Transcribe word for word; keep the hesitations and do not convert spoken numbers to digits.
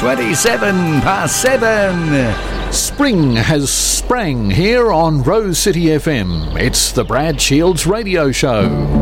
twenty-seven past seven. Spring has sprang here on Rose City F M. It's the Brad Shields Radio Show.